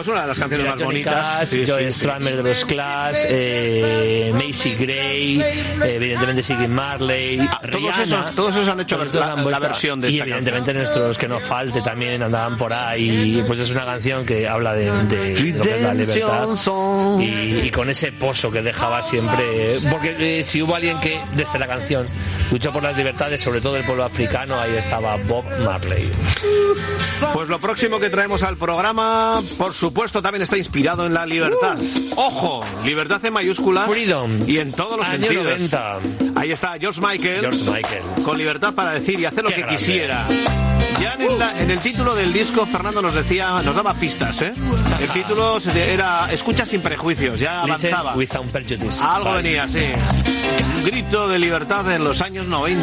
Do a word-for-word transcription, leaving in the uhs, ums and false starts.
Pues una de las canciones Mira, más Johnny bonitas. Cash, Sí, Joe sí, Strummer de los Clash, eh, Macy Gray, eh, evidentemente Ziggy Marley, Ah, todos Rihanna, esos- todos esos han hecho todos la- estos han la puesto- versión de y esta evidentemente nuestros que no falte también andaban por ahí. Pues es una canción que habla de, de lo que es la libertad y, y con ese pozo que dejaba siempre. Porque eh, si hubo alguien que desde la canción luchó por las libertades, sobre todo el pueblo africano, ahí estaba Bob Marley. Pues lo próximo que traemos al programa, por supuesto, también está inspirado en la libertad. ¡Ojo! Libertad en mayúsculas. Freedom. Y en todos los Año sentidos. noventa. Ahí está George Michael. George Michael. Con libertad para decir y hacer lo Qué que grande. quisiera. Ya en, la- en el título del disco, Fernando nos decía, nos daba pistas, ¿eh? El título se- era Escucha sin prejuicios, ya Listen avanzaba. without prejudice. Algo Vale. venía, sí. Un grito de libertad en los años noventa.